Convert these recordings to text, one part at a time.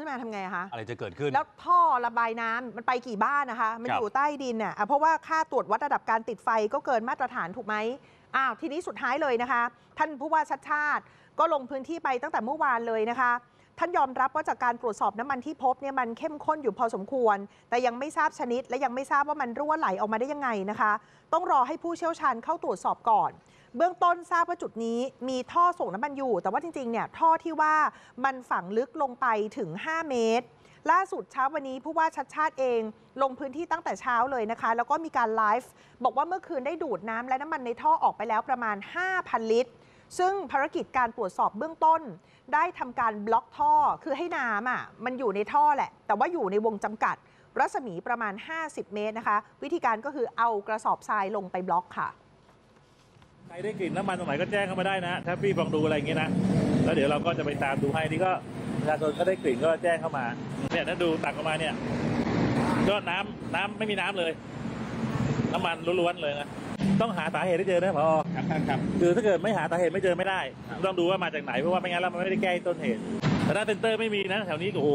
มาทำไงคะอะไรจะเกิดขึ้นแล้วท่อระบายน้ำมันไปกี่บ้านนะคะมันอยู่ใต้ดินน่ะเพราะว่าค่าตรวจวัดระดับการติดไฟก็เกินมาตรฐานถูกไหมทีนี้สุดท้ายเลยนะคะท่านผู้ว่าชัชชาติก็ลงพื้นที่ไปตั้งแต่เมื่อวานเลยนะคะท่านยอมรับว่าจากการตรวจสอบน้ำมันที่พบเนี่ยมันเข้มข้นอยู่พอสมควรแต่ยังไม่ทราบชนิดและยังไม่ทราบว่ามันรั่วไหลออกมาได้ยังไงนะคะต้องรอให้ผู้เชี่ยวชาญเข้าตรวจสอบก่อนเบื้องต้นทราบว่าจุดนี้มีท่อส่งน้ำมันอยู่แต่ว่าจริงๆเนี่ยท่อที่ว่ามันฝังลึกลงไปถึง5 เมตรล่าสุดเช้าวันนี้ผู้ว่าชัชชาติเองลงพื้นที่ตั้งแต่เช้าเลยนะคะแล้วก็มีการไลฟ์บอกว่าเมื่อคืนได้ดูดน้ำและน้ำมันในท่อออกไปแล้วประมาณ 5,000 ลิตรซึ่งภารกิจการตรวจสอบเบื้องต้นได้ทำการบล็อกท่อคือให้น้ำมันอยู่ในท่อแหละแต่ว่าอยู่ในวงจำกัดรัศมีประมาณ50 เมตรนะคะวิธีการก็คือเอากระสอบทรายลงไปบล็อกค่ะใครได้กลิ่นน้ำมันตรงไหนก็แจ้งเข้ามาได้นะถ้าพี่ฟังดูอะไรอย่างเงี้ยนะแล้วเดี๋ยวเราก็จะไปตามดูให้นี่ก็ประชาชนก็ได้กลิ่นก็แจ้งเข้ามาเนี่ยถ้าดูตักออกมาเนี่ยก็น้ำไม่มีน้ำเลยน้ำมันล้วนๆเลยนะต้องหาสาเหตุให้เจอนะพอครับคือถ้าเกิดไม่หาสาเหตุไม่เจอไม่ได้ต้องดูว่ามาจากไหนเพราะว่าไม่งั้นเราไม่ได้แก้ต้นเหตุแต่ด้านเซ็นเตอร์ไม่มีนะแถวนี้โอ้โห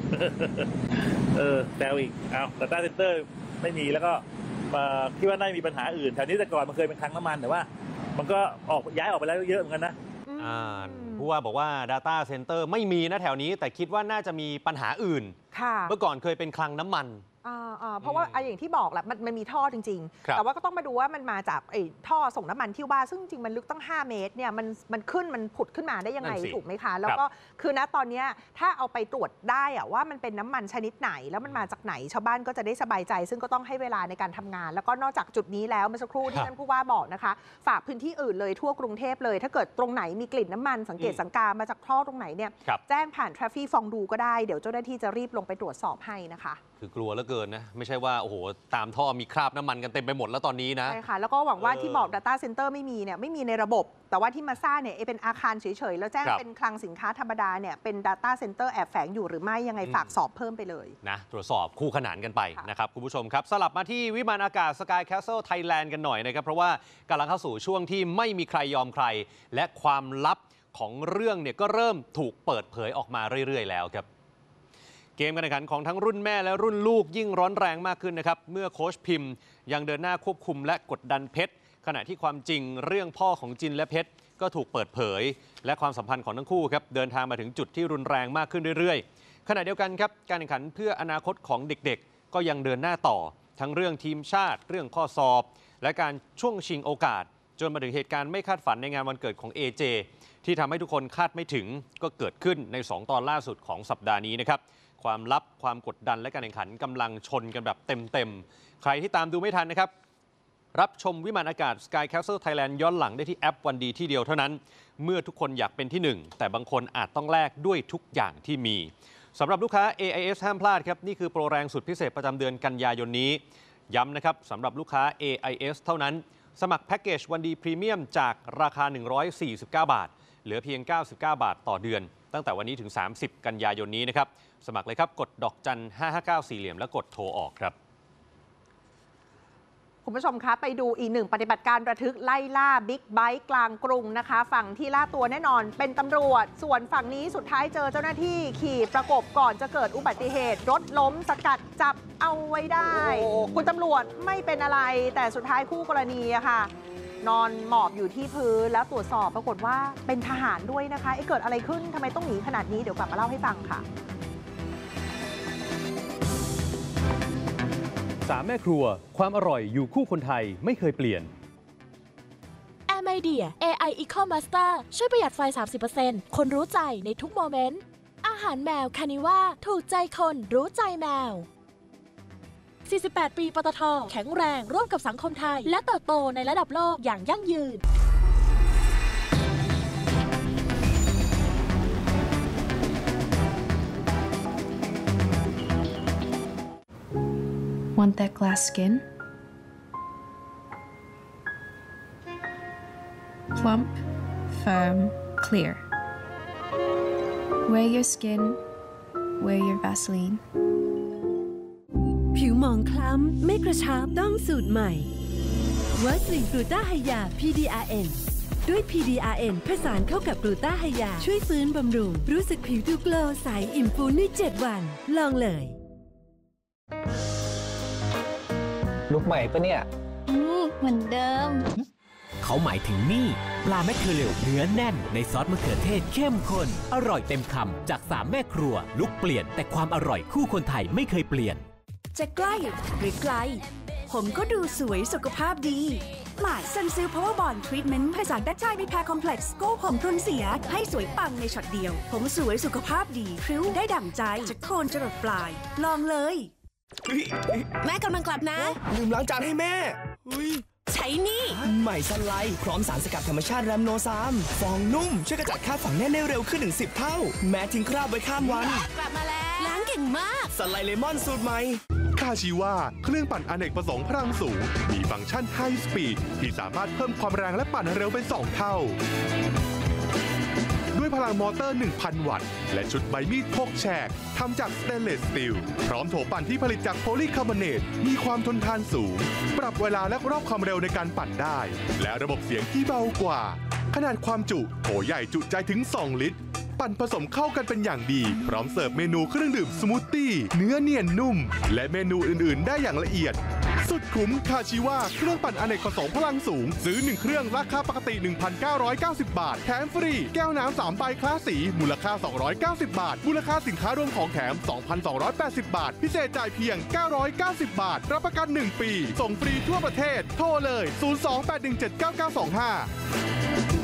แซวอีกแต่ด้านเซ็นเตอร์ไม่มีแล้วก็คิดว่าน่าจะมีปัญหาอื่นแถวนี้แต่ก่อนมันเคยเป็นคลังน้ำมันแต่ว่ามันก็ย้ายออกไปแล้วเยอะเหมือนกันนะผู้ว่าบอกว่า Data Center ไม่มีนะแถวนี้แต่คิดว่าน่าจะมีปัญหาอื่นเมื่อก่อนเคยเป็นคลังน้ำมันเพราะว่าอย่างที่บอกแหละมันมีท่อจริงๆแต่ว่าก็ต้องมาดูว่ามันมาจากท่อส่งน้ำมันที่ว่าซึ่งจริงมันลึกตั้ง5 เมตรเนี่ยมันผุดขึ้นมาได้ยังไงถูกไหมคะแล้วก็คือณตอนนี้ถ้าเอาไปตรวจได้ว่ามันเป็นน้ำมันชนิดไหนแล้วมันมาจากไหนชาวบ้านก็จะได้สบายใจซึ่งก็ต้องให้เวลาในการทำงานแล้วก็นอกจากจุดนี้แล้วเมื่อสักครู่ที่ท่านผู้ว่าบอกนะคะฝากพื้นที่อื่นเลยทั่วกรุงเทพเลยถ้าเกิดตรงไหนมีกลิ่นน้ำมันสังเกตสังกามาจากท่อตรงไหนเนี่ยแจ้งผ่าน Traffic ฟองดูก็ได้เดี๋ยวเจ้าหน้าที่จะรีบลงไปตรวจสอบให้นะคะคือกลัวเหลือเกินนะไม่ใช่ว่าโอ้โหตามท่อมีคราบน้ำมันกันเต็มไปหมดแล้วตอนนี้นะใช่ค่ะแล้วก็หวังว่าที่บอก Data Center ไม่มีในระบบแต่ว่าที่มาสร้างเนี่ยเป็นอาคารเฉยๆแล้วแจ้งเป็นคลังสินค้าธรรมดาเนี่ยเป็น Data Center แอบแฝงอยู่หรือไม่ยังไงฝากสอบเพิ่มไปเลยนะตรวจสอบคู่ขนานกันไปนะครับคุณผู้ชมครับสลับมาที่วิมานอากาศ Sky Castle Thailand กันหน่อยนะครับเพราะว่ากำลังเข้าสู่ช่วงที่ไม่มีใครยอมใครและความลับของเรื่องเนี่ยก็เริ่มถูกเปิดเผยออกมาเรื่อยๆแล้วครับเกมการแข่งขันของทั้งรุ่นแม่และรุ่นลูกยิ่งร้อนแรงมากขึ้นนะครับเมื่อโค้ชพิมพ์ยังเดินหน้าควบคุมและกดดันเพชรขณะที่ความจริงเรื่องพ่อของจินและเพชรก็ถูกเปิดเผยและความสัมพันธ์ของทั้งคู่ครับเดินทางมาถึงจุดที่รุนแรงมากขึ้นเรื่อยๆขณะเดียวกันครับการแข่งขันเพื่ออนาคตของเด็กๆก็ยังเดินหน้าต่อทั้งเรื่องทีมชาติเรื่องข้อสอบและการช่วงชิงโอกาสจนมาถึงเหตุการณ์ไม่คาดฝันในงานวันเกิดของ AJ ที่ทำให้ทุกคนคาดไม่ถึงก็เกิดขึ้นใน2 ตอนล่าสุดของสัปดาห์นี้นะครับความลับความกดดันและการแข่งขันกำลังชนกันแบบเต็มๆใครที่ตามดูไม่ทันนะครับรับชมวิมานอากาศ Sky Castle Thailand ย้อนหลังได้ที่แอปวันดีที่เดียวเท่านั้นเมื่อทุกคนอยากเป็นที่1แต่บางคนอาจต้องแลกด้วยทุกอย่างที่มีสำหรับลูกค้า AIS ห้ามพลาดครับนี่คือโปรแรงสุดพิเศษประจำเดือนกันยายนนี้ย้ำนะครับสำหรับลูกค้า AIS เท่านั้นสมัครแพ็กเกจวันดีพรีเมียมจากราคา149 บาทเหลือเพียง99 บาทต่อเดือนตั้งแต่วันนี้ถึง30 กันยายนนี้นะครับสมัครเลยครับกดดอกจัน559 4เหลี่ยมแล้วกดโทรออกครับคุณผู้ชมคะไปดูอีกหนึ่งปฏิบัติการระทึกไล่ล่าบิ๊กไบค์กลางกรุงนะคะฝั่งที่ล่าตัวแน่นอนเป็นตำรวจส่วนฝั่งนี้สุดท้ายเจอเจ้าหน้าที่ขี่ประกบก่อนจะเกิดอุบัติเหตุรถล้มสกัดจับเอาไว้ได้คุณตำรวจไม่เป็นอะไรแต่สุดท้ายคู่กรณีอะค่ะนอนหมอบอยู่ที่พื้นแล้วตรวจสอบปรากฏว่าเป็นทหารด้วยนะคะเกิดอะไรขึ้นทำไมต้องหนีขนาดนี้เดี๋ยวกลับมาเล่าให้ฟังค่ะ 3 แม่ครัวความอร่อยอยู่คู่คนไทยไม่เคยเปลี่ยน AirMedia AI Eco Master ช่วยประหยัดไฟ 30% คนรู้ใจในทุกโมเมนต์อาหารแมวคานิว่าถูกใจคนรู้ใจแมว48 ปีปตท.แข็งแรงร่วมกับสังคมไทยและเติบโตในระดับโลกอย่างยั่งยืน Want that glass skin? Plump, firm, clear. Wear your skin, wear your Vaseline. ผิวหมองคล้ำไม่กระชับต้องสูตรใหม่วัสลินกลูต้าไฮยา PDRN ด้วย PDRN ผสานเข้ากับกลูต้าไฮยาช่วยฟื้นบำรุงรู้สึกผิวดูโกลว์ใสอิ่มฟูใน7 วันลองเลยลุกใหม่ปะเนี่ยเหมือนเดิมเขาหมายถึงนี่ปลาแมคเคอเรลเนื้อแน่นในซอสมะเขือเทศเข้มข้นอร่อยเต็มคำจาก3แม่ครัวลุกเปลี่ยนแต่ความอร่อยคู่คนไทยไม่เคยเปลี่ยนจะใกล้หรือไกลผมก็ดูสวยสุขภาพดีใหม่ซันซิลพาวเวอร์บอนด์ทรีทเมนต์ผสานแบคทีเรียแพร์คอมเพล็กซ์โก้ผมทนเสียให้สวยปังในช็อตเดียวผมสวยสุขภาพดีพริ้วได้ดั่งใจจากโคนจรดปลายลองเลยแม่กำลังกลับนะลืมล้างจานให้แม่ใช้นี่ใหม่ซันไลท์พร้อมสารสกัดธรรมชาติแรมโนซามฟองนุ่มช่วยกระจัดคราบฝังแน่นได้เร็วขึ้นถึง10 เท่าแม้ทิ้งคราบไว้ข้ามวันกลับมาแล้วล้างเก่งมากซันไลท์เลมอนสูตรใหม่คาชิวาเครื่องปั่นอเนกประสงค์พลังสูงมีฟังก์ชันไฮสปีดที่สามารถเพิ่มความแรงและปั่นเร็วเป็น2 เท่าด้วยพลังมอเตอร์ 1,000 วัตต์และชุดใบมีดพกแฉกทำจากสเตนเลสสตีลพร้อมโถปั่นที่ผลิตจากโพลีคาร์บอเนตมีความทนทานสูงปรับเวลาและรอบความเร็วในการปั่นได้และระบบเสียงที่เบากว่าขนาดความจุโถใหญ่จุใจถึง2 ลิตรปั่นผสมเข้ากันเป็นอย่างดีพร้อมเสิร์ฟเมนูเครื่องดื่มสมูทตี้เนื้อเนียนนุ่มและเมนูอื่นๆได้อย่างละเอียดสุดคุ้มคาชิวาเครื่องปั่นอเนกประสงค์พลังสูงซื้อ1เครื่องราคาปกติ 1,990 บาทแถมฟรีแก้วน้ำ3 ใบคลาสสีมูลค่า290 บาทมูลค่าสินค้ารวมของแถม 2,280 บาทพิเศษจ่ายเพียง990 บาทรับประกัน 1 ปีส่งฟรีทั่วประเทศโทรเลย028179925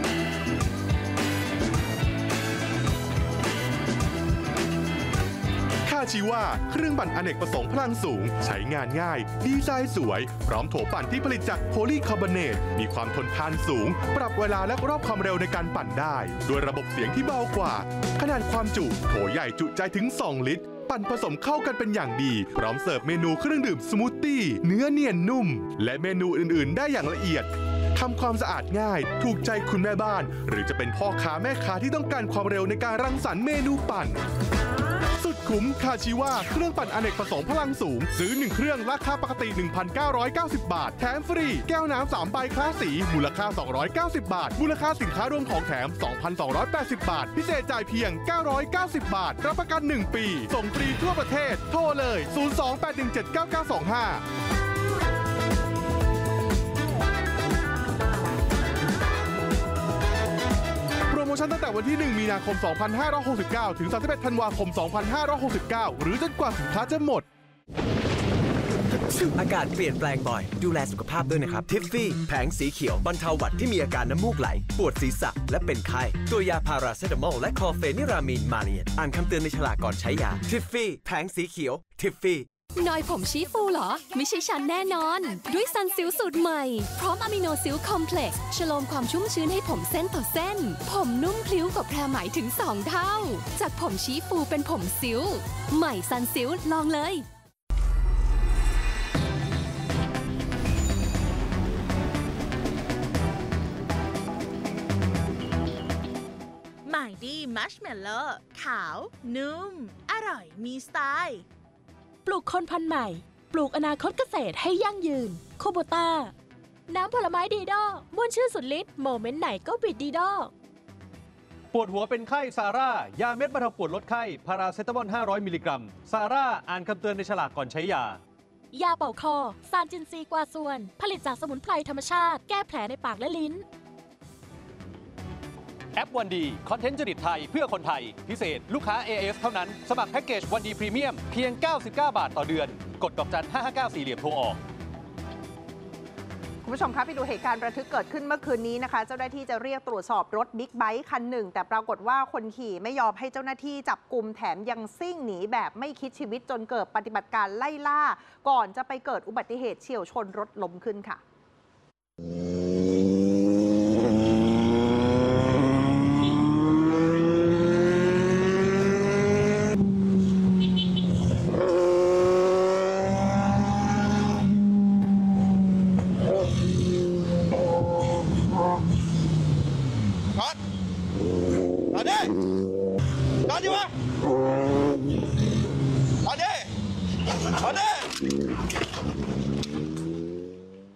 คาชิวาเครื่องปั่นอเนกประสงค์พลังสูงใช้งานง่ายดีไซน์สวยพร้อมโถปั่นที่ผลิตจากโพลีคาร์บอเนตมีความทนทานสูงปรับเวลาและรอบความเร็วในการปั่นได้ด้วยระบบเสียงที่เบากว่าขนาดความจุโถใหญ่จุใจถึง2 ลิตรปั่นผสมเข้ากันเป็นอย่างดีพร้อมเสิร์ฟเมนูเครื่องดื่มสมูทตี้เนื้อเนียนนุ่มและเมนูอื่นๆได้อย่างละเอียดทำความสะอาดง่ายถูกใจคุณแม่บ้านหรือจะเป็นพ่อค้าแม่ค้าที่ต้องการความเร็วในการรังสรรค์เมนูปั่นสุดคุ้มคาชิวาเครื่องปั่นอเนกประสงค์พลังสูงซื้อ1เครื่องราคาปกติ 1,990 บาทแถมฟรีแก้วน้ำ3 ใบคลาสสีมูลค่า290 บาทมูลค่าสินค้ารวมของแถม 2,280 บาทพิเศษจ่ายเพียง990 บาทรับประกัน 1 ปีส่งฟรีทั่วประเทศโทรเลย028179925โปรโมชั่นตั้งแต่วันที่ 1 มีนาคม 2569 ถึง 31 ธันวาคม 2569 หรือจนกว่าสินค้าจะหมดอากาศเปลี่ยนแปลงบ่อยดูแลสุขภาพด้วยนะครับทิฟฟี่แผงสีเขียวบรรเทาหวัดที่มีอาการน้ำมูกไหลปวดศีรษะและเป็นไข้ตัวยาพาราเซตามอลและคลอเฟนิรามีนมาเนียนอ่านคำเตือนในฉลากก่อนใช้ยาทิฟฟี่แผงสีเขียวทิฟฟี่นอยผมชี้ฟูเหรอไม่ใช่ฉันแน่นอนด้วยซันซิลสูตรใหม่พร้อมอะมิโนซิลคอมเพล็กซ์ชโลมความชุ่มชื้นให้ผมเส้นต่อเส้นผมนุ่มพลิ้วกว่าแพรไหมถึง2 เท่าจากผมชี้ฟูเป็นผมซิลใหม่ซันซิลลองเลยใหม่ดีมัชเมลโล่ขาวนุ่มอร่อยมีสไตล์ปลูกคนพันธุ์ใหม่ปลูกอนาคตเกษตรให้ยั่งยืนโคโบต้าน้ำผลไม้ดีดอม่วนชื่นสุดฤทธิ์โมเมนต์ไหนก็บิดดีดอปวดหัวเป็นไข้ซาร่ายาเม็ดบรรเทาปวดลดไข้พาราเซตามอล500 มิลลิกรัมซาร่าอ่านคำเตือนในฉลากก่อนใช้ยายาเป่าคอซานจินซีกวาส่วนผลิตจากสมุนไพรธรรมชาติแก้แผลในปากและลิ้นแอปวันดีคอนเทนต์จริตไทยเพื่อคนไทยพิเศษลูกค้า AS เท่านั้นสมัครแพ็กเกจวันดีพรีเมียมเพียง99 บาทต่อเดือนกดดอกจัน559 4 เหลี่ยมโทรออกคุณผู้ชมคะไปดูเหตุการณ์ระทึกเกิดขึ้นเมื่อคืนนี้นะคะเจ้าหน้าที่จะเรียกตรวจสอบรถบิ๊กไบค์คันหนึ่งแต่ปรากฏว่าคนขี่ไม่ยอมให้เจ้าหน้าที่จับกุมแถมยังซิ่งหนีแบบไม่คิดชีวิตจนเกิดปฏิบัติการไล่ล่าก่อนจะไปเกิดอุบัติเหตุเฉี่ยวชนรถล้มขึ้นค่ะโ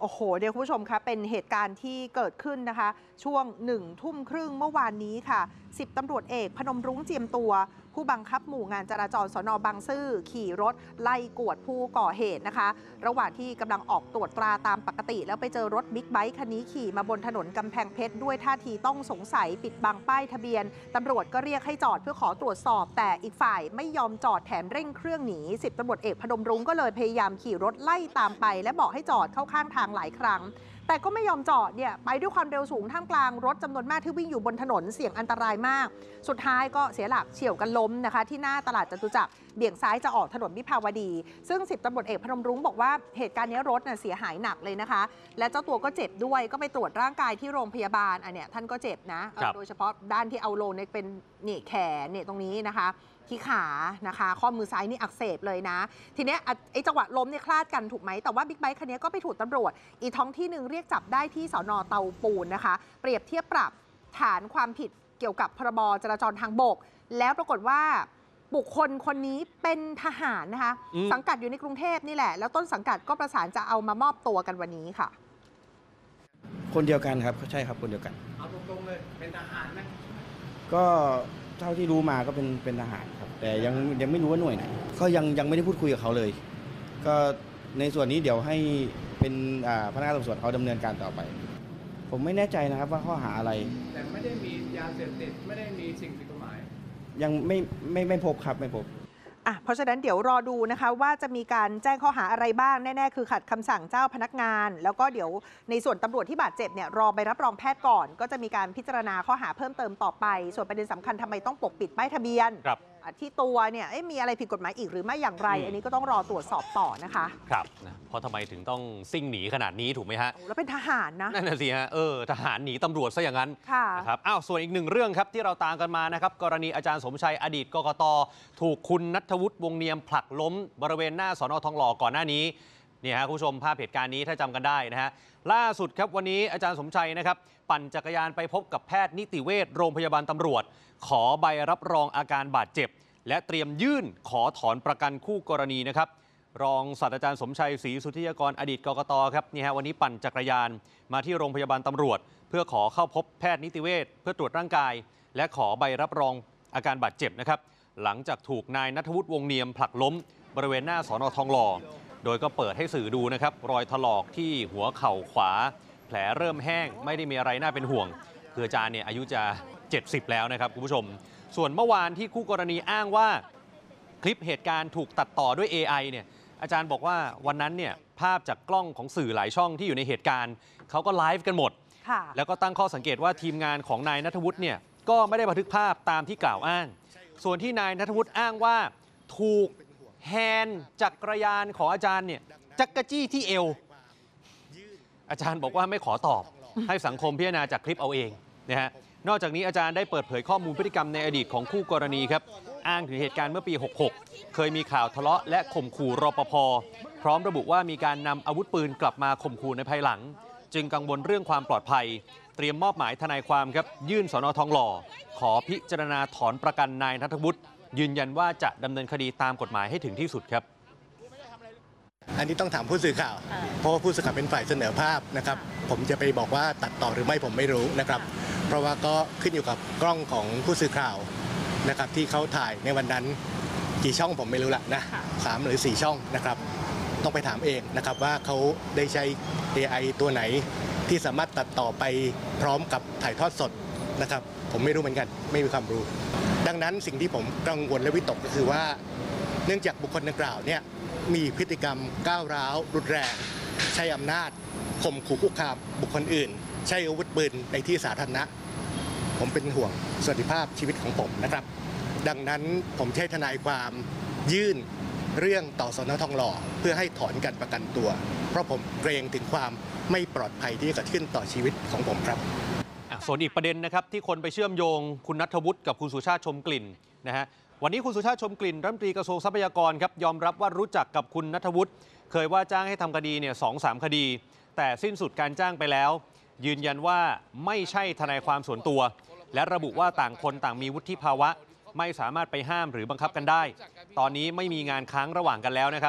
โอ้โหเดี๋ยวคุณผู้ชมคะเป็นเหตุการณ์ที่เกิดขึ้นนะคะช่วง1 ทุ่มครึ่งเมื่อวานนี้ค่ะ10 ตำรวจเอกพนมรุ้งเจียมตัวผู้บังคับหมู่งานจราจรสน.บางซื่อขี่รถไล่กวดผู้ก่อเหตุนะคะระหว่างที่กำลังออกตรวจตราตามปกติแล้วไปเจอรถบิ๊กไบค์คันนี้ขี่มาบนถนนกำแพงเพชรด้วยท่าทีต้องสงสัยปิดบังป้ายทะเบียนตำรวจก็เรียกให้จอดเพื่อขอตรวจสอบแต่อีกฝ่ายไม่ยอมจอดแถมเร่งเครื่องหนี10 ตำรวจเอกพนมรุ้งก็เลยพยายามขี่รถไล่ตามไปและบอกให้จอดเข้าข้างทางหลายครั้งแต่ก็ไม่ยอมจอดเนี่ยไปด้วยความเร็วสูงท่ามกลางรถจำนวนมากที่วิ่งอยู่บนถนนเสี่ยงอันตรายมากสุดท้ายก็เสียหลักเฉี่ยวกันล้มนะคะที่หน้าตลาดจตุจักรเบี่ยงซ้ายจะออกถนนวิภาวดีซึ่ง10 ตำรวจเอกพนมรุ้งบอกว่าเหตุการณ์นี้รถเสียหายหนักเลยนะคะและเจ้าตัวก็เจ็บด้วยก็ไปตรวจร่างกายที่โรงพยาบาลอันเนี้ยท่านก็เจ็บนะโดยเฉพาะด้านที่เอาลงเนี่ยเป็นนี่แขนเนี่ยตรงนี้นะคะที่ขานะคะข้อมือซ้ายนี่อักเสบเลยนะทีเนี้ยไอ้จังหวะล้มเนี่ยคลาดกันถูกไหมแต่ว่าบิ๊กไบค์คันนี้ก็ไปถูกตำรวจอีกท้องที่หนึ่งเรียกจับได้ที่สน.เตาปูนนะคะเปรียบเทียบปรับฐานความผิดเกี่ยวกับพรบจราจรทางบกแล้วปรากฏว่าบุคคลคนนี้เป็นทหารนะคะสังกัดอยู่ในกรุงเทพนี่แหละแล้วต้นสังกัดก็ประสานจะเอามามอบตัวกันวันนี้ค่ะคนเดียวกันครับใช่ครับคนเดียวกันเอาตรงๆเลยเป็นทหารไหมก็เท่าที่รู้มาก็เป็นทหารครับแต่ยังไม่รู้ว่าหน่วยไหนก็ยังไม่ได้พูดคุยกับเขาเลยก็ในส่วนนี้เดี๋ยวให้เป็นพนักงานสอบสวนเขาดำเนินการต่อไปผมไม่แน่ใจนะครับว่าข้อหาอะไรแต่ไม่ได้มียาเสพติดไม่ได้มีสิ่งผิดกฎหมายยังไม่พบครับไม่พบเพราะฉะนั้นเดี๋ยวรอดูนะคะว่าจะมีการแจ้งข้อหาอะไรบ้างแน่ๆคือขัดคำสั่งเจ้าพนักงานแล้วก็เดี๋ยวในส่วนตำรวจที่บาดเจ็บเนี่ยรอใบรับรองแพทย์ก่อนก็จะมีการพิจารณาข้อหาเพิ่มเติมต่อไปส่วนประเด็นสำคัญทำไมต้องปกปิดป้ายทะเบียนที่ตัวเนี่ยมีอะไรผิดกฎหมายอีกหรือไม่อย่างไรอันนี้ก็ต้องรอตรวจสอบต่อนะคะครับเพราะทำไมถึงต้องซิ่งหนีขนาดนี้ถูกไหมฮะแล้วเป็นทหารนะนั่นน่ะสิฮะทหารหนีตำรวจซะอย่างนั้นนะครับส่วนอีกหนึ่งเรื่องครับที่เราตามกันมานะครับกรณีอาจารย์สมชัยอดีตกกต.ถูกคุณณัฐวุฒิวงศ์เนียมผลักล้มบริเวณหน้าสน.ทองหล่อก่อนหน้านี้เนี่ยฮะคุณผู้ชมภาพเหตุการณ์นี้ถ้าจำกันได้นะฮะล่าสุดครับวันนี้อาจารย์สมชัยนะครับปั่นจักรยานไปพบกับแพทย์นิติเวชโรงพยาบาลตำรวจขอใบรับรองอาการบาดเจ็บและเตรียมยื่นขอถอนประกันคู่กรณีนะครับรองศาสตราจารย์สมชัยศรีสุทธิยากรอดีตกกต.ครับนี่ฮะวันนี้ปั่นจักรยานมาที่โรงพยาบาลตำรวจเพื่อขอเข้าพบแพทย์นิติเวชเพื่อตรวจร่างกายและขอใบรับรองอาการบาดเจ็บนะครับหลังจากถูกนายณัฐวุฒิวงศ์เนียมผลักล้มบริเวณหน้าสน.ทองหล่อโดยก็เปิดให้สื่อดูนะครับรอยถลอกที่หัวเข่าขวาแผลเริ่มแห้งไม่ได้มีอะไรน่าเป็นห่วงคืออาจารย์เนี่ยอายุจะ70แล้วนะครับคุณผู้ชมส่วนเมื่อวานที่คู่กรณีอ้างว่าคลิปเหตุการณ์ถูกตัดต่อด้วย AI เนี่ยอาจารย์บอกว่าวันนั้นเนี่ยภาพจากกล้องของสื่อหลายช่องที่อยู่ในเหตุการณ์เขาก็ไลฟ์กันหมดแล้วก็ตั้งข้อสังเกตว่าทีมงานของนายณัฐวุฒิเนี่ยก็ไม่ได้บันทึกภาพตามที่กล่าวอ้างส่วนที่นายณัฐวุฒิอ้างว่าถูกแฮนด์จักรยานของอาจารย์เนี่ยจักรจี้ที่เอวอาจารย์บอกว่าไม่ขอตอบให้สังคมพิจารณาจากคลิปเอาเองนะฮะนอกจากนี้อาจารย์ได้เปิดเผยข้อมูลพฤติกรรมในอดีตของคู่กรณีครับอ้างถึงเหตุการณ์เมื่อปี 66 เคยมีข่าวทะเลาะและข่มขู่รปภ.พร้อมระบุว่ามีการนำอาวุธปืนกลับมาข่มขู่ในภายหลังจึงกังวลเรื่องความปลอดภัยเตรียมมอบหมายทนายความครับยื่นสน.ทองหล่อขอพิจารณาถอนประกันนายณัฐวุฒิยืนยันว่าจะดำเนินคดีตามกฎหมายให้ถึงที่สุดครับอันนี้ต้องถามผู้สื่อข่าวเพราะว่าผู้สื่อข่าวเป็นฝ่ายเสนอภาพนะครับผมจะไปบอกว่าตัดต่อหรือไม่ผมไม่รู้นะครับเพราะว่าก็ขึ้นอยู่กับกล้องของผู้สื่อข่าวนะครับที่เขาถ่ายในวันนั้นกี่ช่องผมไม่รู้ละนะ3 หรือ 4 ช่องนะครับต้องไปถามเองนะครับว่าเขาได้ใช้ AI ตัวไหนที่สามารถตัดต่อไปพร้อมกับถ่ายทอดสดนะครับผมไม่รู้เหมือนกันไม่มีความรู้ดังนั้นสิ่งที่ผมกังวลและวิตกก็คือว่าเนื่องจากบุคคลดังกล่าวเนี่ยมีพฤติกรรมก้าวร้าวรุนแรงใช้อำนาจข่มขู่คุกคามบุคคลอื่นใช้อาวุธปืนในที่สาธารณะผมเป็นห่วงสวัสดิภาพชีวิตของผมนะครับดังนั้นผมใช้ทนายความยื่นเรื่องต่อสน.ทองหล่อเพื่อให้ถอนการประกันตัวเพราะผมเกรงถึงความไม่ปลอดภัยที่จะเกิดขึ้นต่อชีวิตของผมครับส่วนอีกประเด็นนะครับที่คนไปเชื่อมโยงคุณณัฐวุฒิกับคุณสุชาติชมกลิ่นนะฮะวันนี้คุณสุชาติชมกลิ่นรัฐมนตรีกระทรวงทรัพยากรครับยอมรับว่ารู้จักกับคุณณัฐวุฒิเคยว่าจ้างให้ทำคดีเนี่ย 2-3 คดีแต่สิ้นสุดการจ้างไปแล้วยืนยันว่าไม่ใช่ทนายความส่วนตัวและระบุว่าต่างคนต่างมีวุฒิภาวะไม่สามารถไปห้ามหรือบังคับกันได้ตอนนี้ไม่มีงานค้างระหว่างกันแล้วนะครับต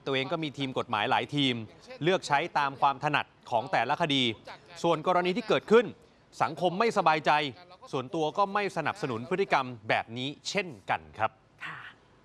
ตัวเองก็มีทีมกฎหมายหลายทีมเลือกใช้ตามความถนัดของแต่ละคดีส่วนกรณีที่เกิดขึ้นสังคมไม่สบายใจส่วนตัวก็ไม่สนับสนุนพฤติกรรมแบบนี้เช่นกันครับ